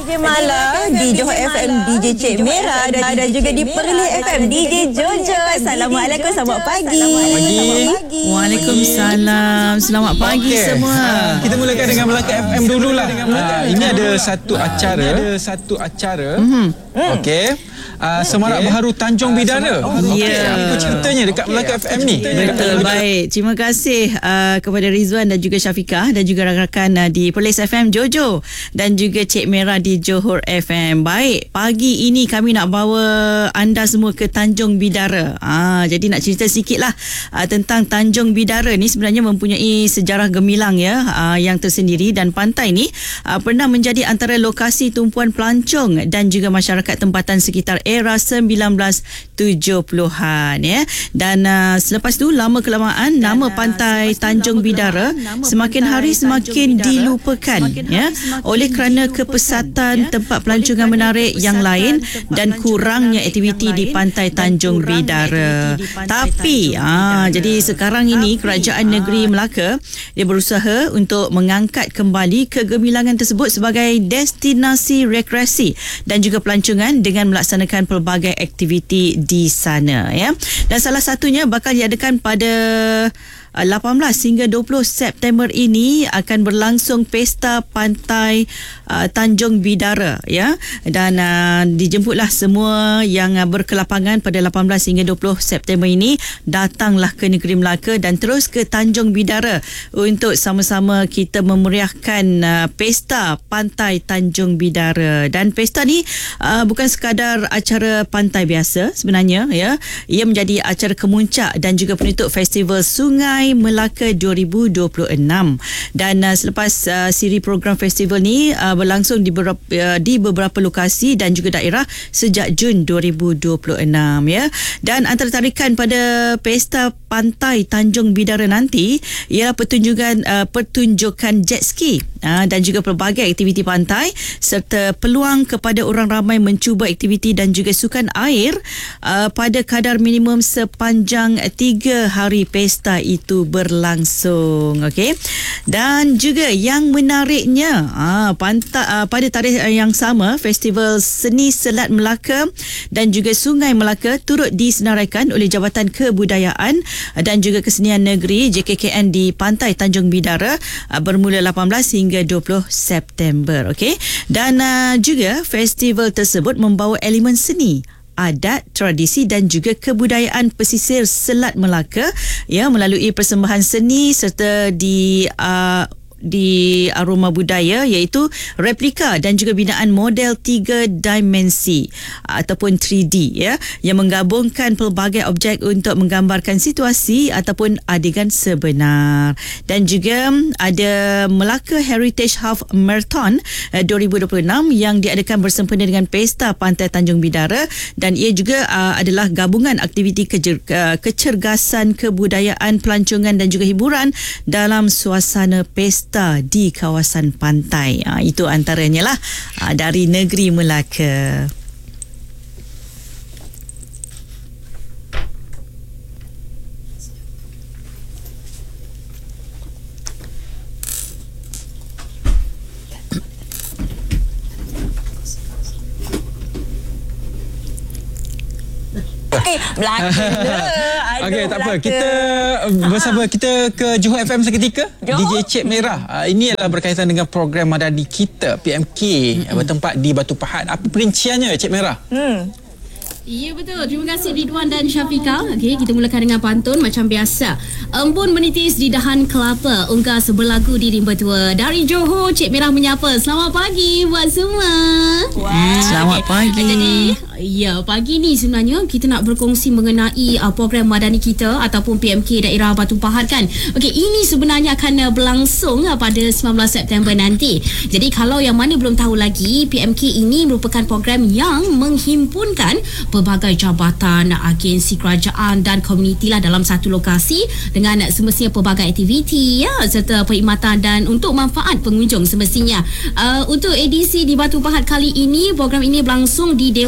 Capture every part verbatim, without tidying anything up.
D J Mala, di Johor F M D J Cik Merah dan, dan juga di Perlis F M D J Jojo. Assalamualaikum, selamat pagi. Pagi. Waalaikumsalam. Selamat pagi okay. semua. Kita mulakan dengan Melaka F M dululah. Ha, ini ada satu acara, ada satu acara. Mm-hmm. Okey. Uh, Semarak okay. Baharu Tanjung Bidara. Uh, okay. yeah. Apa ceritanya dekat okay. Melaka F M ni? Betul, baik. Terima kasih uh, kepada Rizwan dan juga Syafiqah dan juga rakan-rakan uh, di Perlis F M Jojo dan juga Cik Merah di Johor F M. Baik, pagi ini kami nak bawa anda semua ke Tanjung Bidara. Ah, jadi nak cerita sikitlah uh, tentang Tanjung Bidara ni sebenarnya mempunyai sejarah gemilang ya uh, yang tersendiri, dan pantai ni uh, pernah menjadi antara lokasi tumpuan pelancong dan juga masyarakat tempatan sekitar era sembilan belas tujuh puluhan ya. Dan uh, selepas tu lama kelamaan dan, nama pantai uh, Tanjung Bidara semakin hari semakin Bidara, dilupakan semakin ya semakin oleh kerana kepesatan ya, tempat pelancongan menarik yang lain dan kurangnya aktiviti di pantai Tanjung Bidara. Tapi ah jadi sekarang ini Kerajaan Negeri Melaka dia berusaha untuk mengangkat kembali kegemilangan tersebut sebagai destinasi rekreasi dan juga pelancongan dengan melaksanakan pelbagai aktiviti di sana ya. Dan salah satunya bakal diadakan pada lapan belas hingga dua puluh September ini akan berlangsung Pesta Pantai uh, Tanjung Bidara ya, dan uh, dijemputlah semua yang uh, berkelapangan pada lapan belas hingga dua puluh September ini datanglah ke negeri Melaka dan terus ke Tanjung Bidara untuk sama-sama kita memeriahkan uh, Pesta Pantai Tanjung Bidara. Dan pesta ni uh, bukan sekadar acara pantai biasa sebenarnya ya, ia menjadi acara kemuncak dan juga penutup Festival Sungai Melaka dua ribu dua puluh enam. Dan uh, selepas uh, siri program festival ni uh, berlangsung di beberapa, uh, di beberapa lokasi dan juga daerah sejak Jun dua ribu dua puluh enam ya. Dan antara tarikan pada Pesta Pantai Tanjung Bidara nanti ialah pertunjukan uh, pertunjukan jet ski uh, dan juga pelbagai aktiviti pantai serta peluang kepada orang ramai mencuba aktiviti dan juga sukan air uh, pada kadar minimum sepanjang tiga hari pesta itu berlangsung. Okey. Dan juga yang menariknya ah pantai ah, pada tarikh yang sama Festival Seni Selat Melaka dan juga Sungai Melaka turut disenaraikan oleh Jabatan Kebudayaan dan juga Kesenian Negeri J K K N di Pantai Tanjung Bidara ah, bermula lapan belas hingga dua puluh September. Okey. Dan ah, juga festival tersebut membawa elemen seni, adat, tradisi dan juga kebudayaan pesisir Selat Melaka ya, melalui persembahan seni serta di uh, di aroma budaya iaitu replika dan juga binaan model tiga dimensi ataupun tiga D ya, yang menggabungkan pelbagai objek untuk menggambarkan situasi ataupun adegan sebenar. Dan juga ada Melaka Heritage Half Marathon dua ribu dua puluh enam yang diadakan bersempena dengan Pesta Pantai Tanjung Bidara, dan ia juga uh, adalah gabungan aktiviti kejer- uh, kecergasan, kebudayaan, pelancongan dan juga hiburan dalam suasana pesta di kawasan pantai. Ha, itu antaranya lah ha, dari negeri Melaka. Eh, Melaka. Okey, tak apa. Kita bersama kita ke Johor F M seketika. Johor? D J Cik Merah. Uh, ini adalah berkaitan dengan program madani kita P M K mm-hmm. bertempat di Batu Pahat. Apa perinciannya Cik Merah? Hmm. Ya betul. Terima kasih Ridwan dan Syafiqah. Okey, kita mulakan dengan pantun macam biasa. Embun menitis di dahan kelapa, unggas berlagu di rimba tua. Dari Johor, Cik Merah menyapa. Selamat pagi buat semua. Wow. Selamat pagi. Jadi, ya, pagi ni sebenarnya kita nak berkongsi mengenai uh, program madani kita ataupun P M K daerah Batu Pahat kan. Okey, ini sebenarnya akan uh, berlangsung uh, pada sembilan belas September nanti. Jadi kalau yang mana belum tahu lagi, P M K ini merupakan program yang menghimpunkan pelbagai jabatan, agensi kerajaan dan komuniti lah dalam satu lokasi dengan semestinya pelbagai aktiviti ya, serta perkhidmatan dan untuk manfaat pengunjung semestinya. Uh, untuk edisi di Batu Pahat kali ini, program ini berlangsung di Dewan Jubli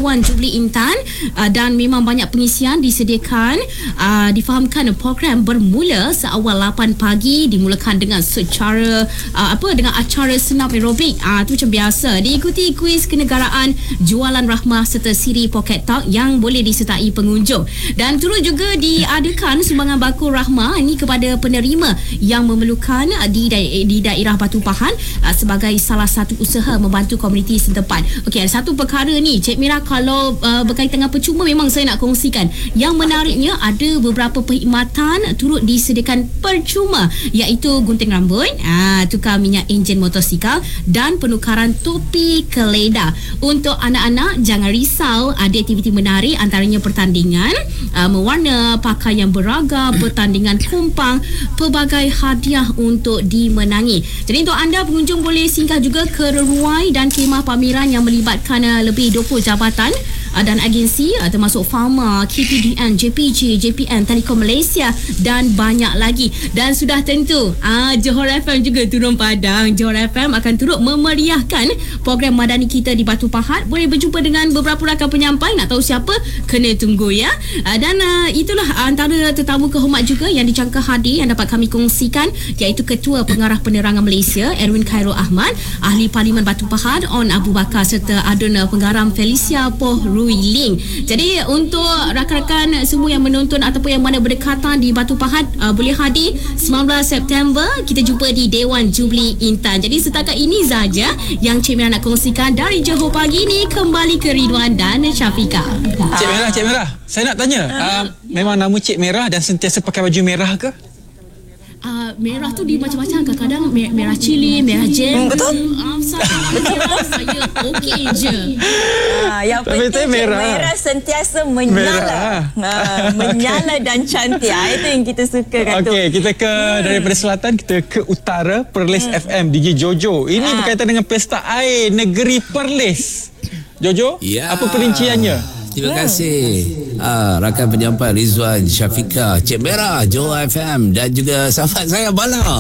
Jubli Intan uh, dan memang banyak pengisian disediakan. Uh, difahamkan program bermula seawal lapan pagi, dimulakan dengan secara uh, apa dengan acara senam aerobik. Ah uh, tu macam biasa. Diikuti kuis kenegaraan, jualan rahmah serta siri pocket talk yang boleh disertai pengunjung. Dan turut juga diadakan sumbangan bakul rahmah ini kepada penerima yang memerlukan uh, di da- di daerah Batu Pahat uh, sebagai salah satu usaha membantu komuniti setempat. Okey, ada satu perkara ni Cik Mira, kalau uh, berkaitan dengan percuma memang saya nak kongsikan. Yang menariknya ada beberapa perkhidmatan turut disediakan percuma, iaitu gunting rambut, ah tukar minyak enjin motosikal dan penukaran topi keledar. Untuk anak-anak jangan risau, ada aktiviti menarik antaranya pertandingan uh, mewarna, pakaian beragam, pertandingan kumpang, pelbagai hadiah untuk dimenangi. Jadi untuk anda pengunjung boleh singgah juga ke reruai dan khemah pameran yang melibatkan uh, lebih dua puluh jabatan uh, dan agensi uh, termasuk Pharma, K P D N, J P J, J P N, Telekom Malaysia dan banyak lagi. Dan sudah tentu uh, Johor F M juga turun padang. Johor F M akan turut memeriahkan program madani kita di Batu Pahat. Boleh berjumpa dengan beberapa rakan penyampai. Nak tahu siapa? Kena tunggu ya. Uh, dan uh, itulah antara tetamu kehormat juga yang dijangka hadir yang dapat kami kongsikan, iaitu Ketua Pengarah Penerangan Malaysia Erwin Khairul Ahmad, Ahli Parlimen Batu Pahat On Abu Bakar serta Adun Penggaram Felicia Poh Rui Ling. Jadi untuk rakan-rakan semua yang menonton ataupun yang mana berdekatan di Batu Pahat uh, boleh hadir sembilan belas September. Kita jumpa di Dewan Jubli Intan. Jadi setakat ini saja yang Cik Mira nak kongsikan dari Johor pagi ni. Kembali ke Ridwan dan Syafika. Cik Mira, Cik Mira, saya nak tanya, uh, memang nama Cik Mira dan sentiasa pakai baju merah ke? Uh, merah tu di macam-macam. Kadang-kadang mer- merah cili, merah jam. Hmm, betul. Uh, saya merah, saya okey je. Ha, yang Tapi penting saya merah. Cik Mira sentiasa menyala. Ha, menyala dan cantik. Ha, itu yang kita suka kata. Okey, kita ke hmm. daripada selatan kita ke utara, Perlis hmm. F M D J Jojo. Ini ha. berkaitan dengan pesta air negeri Perlis. Jojo, ya. Apa perinciannya? Terima kasih ah, rakan penyampai Rizwan, Syafika, Cik Mira, Johor F M dan juga sahabat saya Bala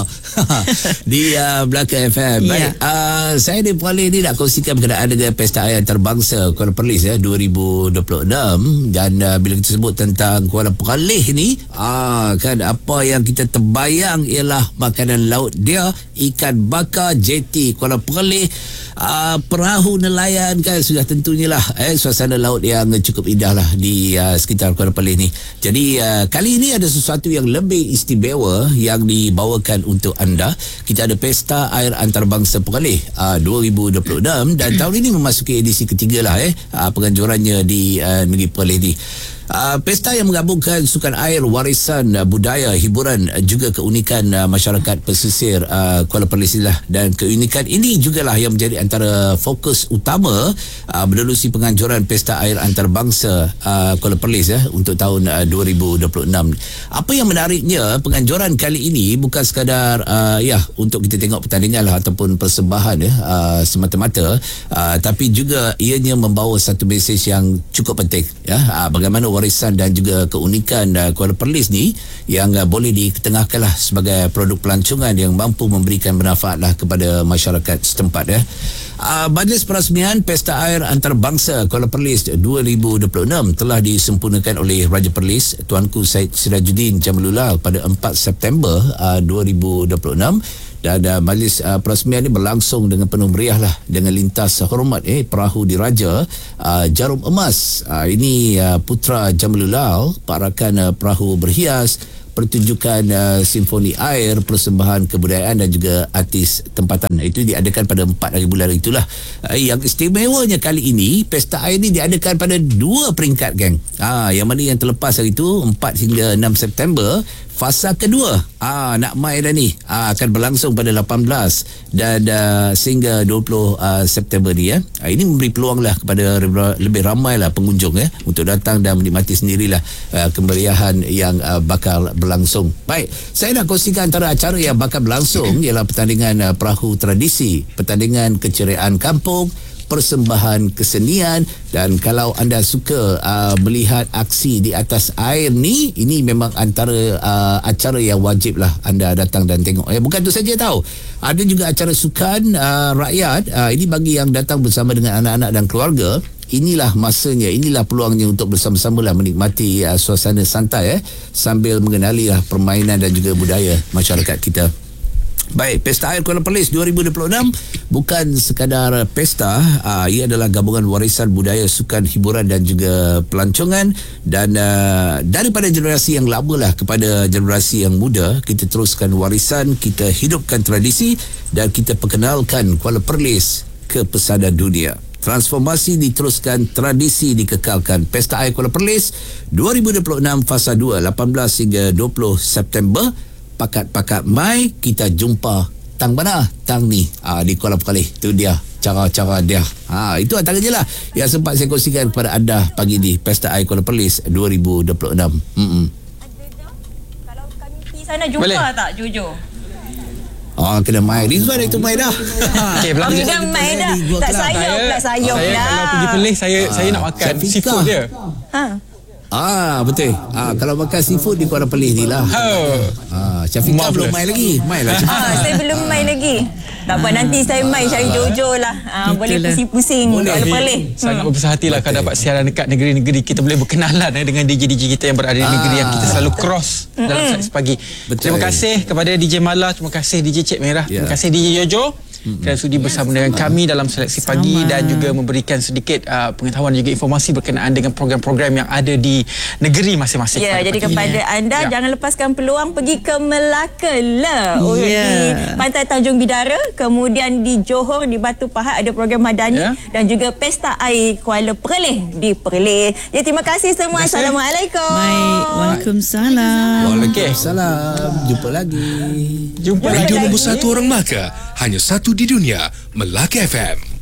di uh, belakang F M. Baik, uh, saya di Perlis ni nak kongsikan berkenaan dengan Pesta Air Antarabangsa Kuala Perlis ya, dua ribu dua puluh enam. Dan uh, bila kita sebut tentang Kuala Perlis ni, uh, kan apa yang kita terbayang ialah makanan laut dia, ikan bakar J T Kuala Perlis, uh, perahu nelayan kan, sudah tentunya lah eh, suasana laut yang cukup indah lah di uh, sekitar Kuala Perlis ni. Jadi uh, kali ini ada sesuatu yang lebih istimewa yang dibawakan untuk anda. Kita ada Pesta Air Antarabangsa Perlis uh, dua ribu dua puluh enam dan tahun ini memasuki edisi ketiga lah eh uh, penganjurannya di uh, negeri Perlis ni. Uh, pesta yang menggabungkan sukan air, warisan uh, budaya, hiburan, uh, juga keunikan uh, masyarakat pesisir uh, Kuala Perlis lah. Dan keunikan ini jugalah yang menjadi antara fokus utama uh, menerusi penganjuran Pesta Air Antarabangsa uh, Kuala Perlis ya, untuk tahun uh, dua ribu dua puluh enam. Apa yang menariknya, penganjuran kali ini bukan sekadar uh, ya untuk kita tengok pertandingan lah ataupun persembahan ya uh, semata-mata, uh, tapi juga ianya membawa satu mesej yang cukup penting ya, uh, bagaimana warisan dan juga keunikan uh, Kuala Perlis ni yang uh, boleh diketengahkanlah sebagai produk pelancongan yang mampu memberikan manfaatlah kepada masyarakat setempat ya. Uh, Majlis Perasmian Pesta Air Antarabangsa Kuala Perlis dua ribu dua puluh enam telah disempurnakan oleh Raja Perlis Tuanku Syed Sirajuddin Jamilullah pada empat September uh, dua ribu dua puluh enam. Dan uh, majlis uh, perasmian ini berlangsung dengan penuh meriah lah, dengan lintas hormat eh perahu diraja uh, Jarum Emas. Uh, ini uh, putra Jamilullah, parakan uh, perahu berhias, pertunjukan uh, simfoni air, persembahan kebudayaan dan juga artis tempatan. Itu diadakan pada empat hari bulan itulah. Uh, yang istimewanya kali ini, pesta air ini diadakan pada dua peringkat geng. Ah, yang mana yang terlepas hari itu empat hingga enam September. Fasa kedua ah, nak mai dah ni ah, akan berlangsung pada lapan belas dan uh, sehingga dua puluh uh, September ni ya. Ah, ini memberi peluang lah kepada lebih ramai lah pengunjung ya untuk datang dan menikmati sendirilah uh, kemeriahan yang uh, bakal berlangsung. Baik, saya nak kongsikan antara acara yang bakal berlangsung ialah pertandingan uh, perahu tradisi, pertandingan keceriaan kampung, persembahan kesenian. Dan kalau anda suka uh, melihat aksi di atas air ni, ini memang antara uh, acara yang wajib lah anda datang dan tengok. Eh, bukan tu saja tahu, ada juga acara sukan uh, rakyat. Uh, ini bagi yang datang bersama dengan anak-anak dan keluarga. inilah masanya, inilah peluangnya untuk bersama-sama lah menikmati uh, suasana santai eh, sambil mengenali lah permainan dan juga budaya masyarakat kita. Baik, Pesta Air Kuala Perlis dua ribu dua puluh enam bukan sekadar pesta, aa, ia adalah gabungan warisan budaya, sukan, hiburan dan juga pelancongan. Dan aa, daripada generasi yang lama lah kepada generasi yang muda, kita teruskan warisan, kita hidupkan tradisi dan kita perkenalkan Kuala Perlis ke pesada dunia. Transformasi diteruskan, tradisi dikekalkan. Pesta Air Kuala Perlis dua ribu dua puluh enam Fasa dua, lapan belas hingga dua puluh September. Pakat-pakat mai kita jumpa tang mana tang ni ha, di Kuala Perlis. Itu dia cara-cara dia. Ha, itu antaranya lah yang sempat saya kongsikan kepada anda pagi ni, Pesta Air Kuala Perlis dua ribu dua puluh enam. Mm-mm. Kalau kami pergi sana jumpa Boleh. tak Jojo? Oh, kena mai. Rizwan itu mai dah. Okey, Oh, belanja. dah main dah. Tak sayang pula, sayang saya pula. kalau pergi Perlis saya saya nak makan Syafika. seafood dia. Ha. Ah, betul. Ah, kalau makan seafood di Kuala Perlis ni lah. Oh. Ah, Syafiqah belum Marvelous. mai lagi. Mai lah. Ah, saya belum main lagi. Tak apa, nanti saya main cari Jojo lah. Ah, boleh Itulah. pusing-pusing Kuala Perlis. Sangat berbesar hatilah kalau dapat siaran dekat negeri-negeri kita, boleh berkenalan eh, dengan D J-D J kita yang berada di negeri yang kita selalu cross dalam Seleksi Pagi. Betul. Terima kasih kepada D J Mala, terima kasih D J Cik Merah, Ya. terima kasih D J Jojo dan sudi bersama dengan kami dalam Seleksi Pagi dan juga memberikan sedikit uh, pengetahuan dan juga informasi berkenaan dengan program-program yang ada di negeri masing-masing. Ya, pada jadi pagi kepada ini. anda Ya. jangan lepaskan peluang pergi ke Melaka lah. Oh, Ya. di Pantai Tanjung Bidara, kemudian di Johor di Batu Pahat ada program Madani Ya. dan juga Pesta Air Kuala Perlis di Perlis. Ya, terima kasih semua. Terima kasih. Assalamualaikum. Baik, Waalaikumsalam. Waalaikumsalam. Jumpa lagi. Jumpa Radio lagi. nombor satu orang Melaka, hanya satu di dunia, Melaka F M.